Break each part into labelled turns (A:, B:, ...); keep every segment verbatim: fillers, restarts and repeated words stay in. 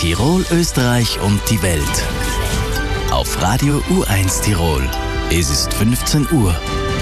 A: Tirol, Österreich und die Welt. Auf Radio U eins Tirol. Es ist fünfzehn Uhr.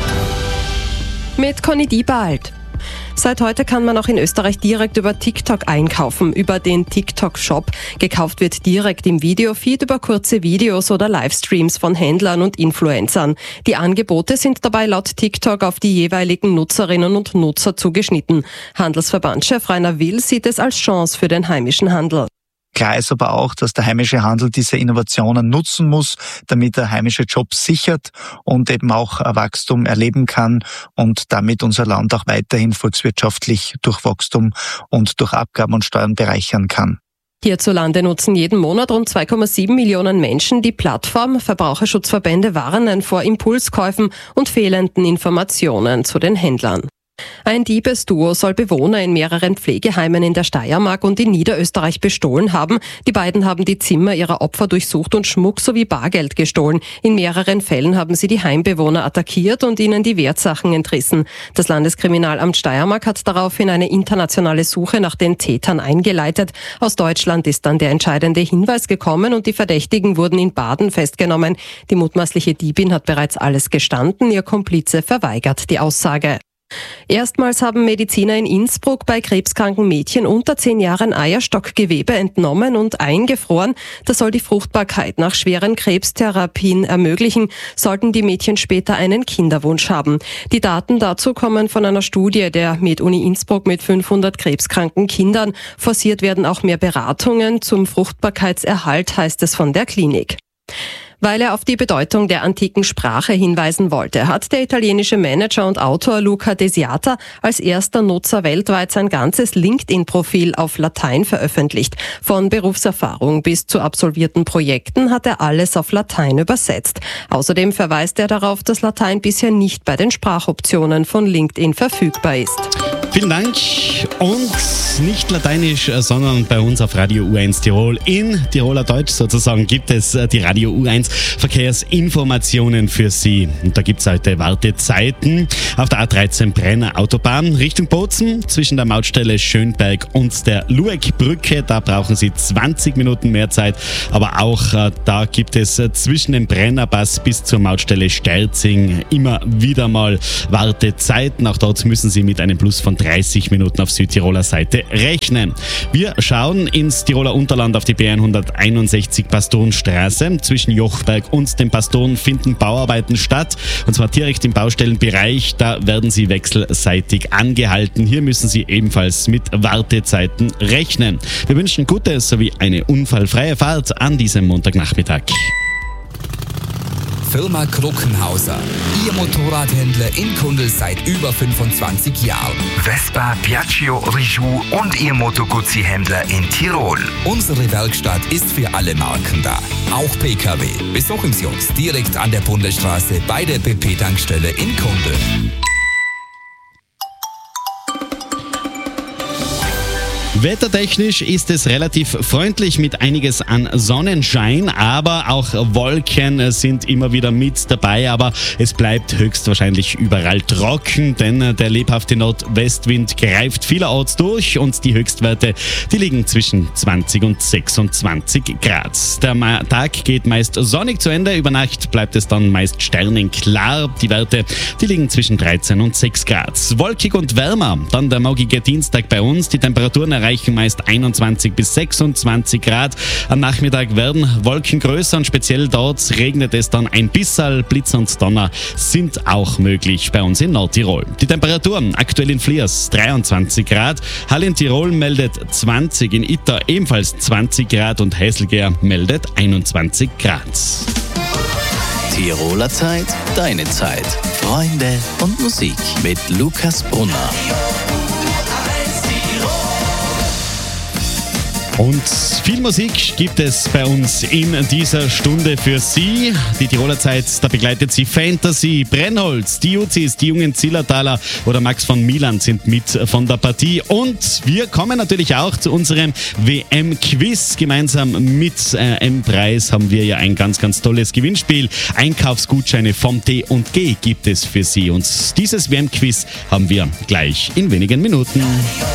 B: Mit Conny Diebald. Seit heute kann man auch in Österreich direkt über TikTok einkaufen, über den TikTok-Shop. Gekauft wird direkt im Videofeed über kurze Videos oder Livestreams von Händlern und Influencern. Die Angebote sind dabei laut TikTok auf die jeweiligen Nutzerinnen und Nutzer zugeschnitten. Handelsverbandchef Rainer Will sieht es als Chance für den heimischen Handel.
C: Klar ist aber auch, dass der heimische Handel diese Innovationen nutzen muss, damit er heimische Jobs sichert und eben auch Wachstum erleben kann und damit unser Land auch weiterhin volkswirtschaftlich durch Wachstum und durch Abgaben und Steuern bereichern kann.
B: Hierzulande nutzen jeden Monat rund zwei Komma sieben Millionen Menschen die Plattform. Verbraucherschutzverbände warnen vor Impulskäufen und fehlenden Informationen zu den Händlern. Ein Diebesduo soll Bewohner in mehreren Pflegeheimen in der Steiermark und in Niederösterreich bestohlen haben. Die beiden haben die Zimmer ihrer Opfer durchsucht und Schmuck sowie Bargeld gestohlen. In mehreren Fällen haben sie die Heimbewohner attackiert und ihnen die Wertsachen entrissen. Das Landeskriminalamt Steiermark hat daraufhin eine internationale Suche nach den Tätern eingeleitet. Aus Deutschland ist dann der entscheidende Hinweis gekommen und die Verdächtigen wurden in Baden festgenommen. Die mutmaßliche Diebin hat bereits alles gestanden, ihr Komplize verweigert die Aussage. Erstmals haben Mediziner in Innsbruck bei krebskranken Mädchen unter zehn Jahren Eierstockgewebe entnommen und eingefroren. Das soll die Fruchtbarkeit nach schweren Krebstherapien ermöglichen, sollten die Mädchen später einen Kinderwunsch haben. Die Daten dazu kommen von einer Studie der MedUni Innsbruck mit fünfhundert krebskranken Kindern. Forciert werden auch mehr Beratungen zum Fruchtbarkeitserhalt, heißt es von der Klinik. Weil er auf die Bedeutung der antiken Sprache hinweisen wollte, hat der italienische Manager und Autor Luca Desiata als erster Nutzer weltweit sein ganzes LinkedIn-Profil auf Latein veröffentlicht. Von Berufserfahrung bis zu absolvierten Projekten hat er alles auf Latein übersetzt. Außerdem verweist er darauf, dass Latein bisher nicht bei den Sprachoptionen von LinkedIn verfügbar ist.
D: Vielen Dank und nicht lateinisch, sondern bei uns auf Radio U eins Tirol in Tiroler Deutsch sozusagen gibt es die Radio U eins Verkehrsinformationen für Sie. Und da gibt es heute Wartezeiten auf der A dreizehn Brenner Autobahn Richtung Bozen zwischen der Mautstelle Schönberg und der Lueckbrücke. Da brauchen Sie zwanzig Minuten mehr Zeit, aber auch äh, da gibt es äh, zwischen dem Brennerpass bis zur Mautstelle Sterzing immer wieder mal Wartezeiten. Auch dort müssen Sie mit einem Plus von dreißig Minuten auf Südtiroler Seite rechnen. Wir schauen ins Tiroler Unterland auf die B hunderteinundsechzig Pastonstraße. Zwischen Jochberg und den Pastoren finden Bauarbeiten statt, und zwar direkt im Baustellenbereich. Da werden Sie wechselseitig angehalten. Hier müssen Sie ebenfalls mit Wartezeiten rechnen. Wir wünschen gute sowie eine unfallfreie Fahrt an diesem Montagnachmittag.
E: Firma Kruckenhauser. Ihr Motorradhändler in Kundl seit über fünfundzwanzig Jahren.
F: Vespa, Piaggio, Rijou und Ihr Moto Guzzi-Händler in Tirol.
E: Unsere Werkstatt ist für alle Marken da. Auch P K W. Besuchen Sie uns direkt an der Bundesstraße bei der B P-Tankstelle in Kundl.
D: Wettertechnisch ist es relativ freundlich mit einiges an Sonnenschein, aber auch Wolken sind immer wieder mit dabei, aber es bleibt höchstwahrscheinlich überall trocken, denn der lebhafte Nordwestwind greift vielerorts durch und die Höchstwerte, die liegen zwischen zwanzig und sechsundzwanzig Grad. Der Tag geht meist sonnig zu Ende, über Nacht bleibt es dann meist sternenklar. Die Werte, die liegen zwischen dreizehn und sechs Grad. Wolkig und wärmer, dann der morgige Dienstag bei uns, die Temperaturen erreichen meist einundzwanzig bis sechsundzwanzig Grad. Am Nachmittag werden Wolken größer und speziell dort regnet es dann ein bisschen. Blitz und Donner sind auch möglich bei uns in Nordtirol. Die Temperaturen aktuell in Fliers dreiundzwanzig Grad, Hall in Tirol meldet zwanzig, in Itter ebenfalls zwanzig Grad und Heißelgeer meldet einundzwanzig Grad.
A: Tiroler Zeit, deine Zeit. Freunde und Musik mit Lukas Brunner.
D: Und viel Musik gibt es bei uns in dieser Stunde für Sie. Die Tiroler Zeit, da begleitet Sie Fantasy, Brennholz, die Uzis, die jungen Zillertaler oder Max von Milan sind mit von der Partie. Und wir kommen natürlich auch zu unserem W M-Quiz. Gemeinsam mit äh, M-Preis haben wir ja ein ganz, ganz tolles Gewinnspiel. Einkaufsgutscheine vom T und G gibt es für Sie. Und dieses W M-Quiz haben wir gleich in wenigen Minuten.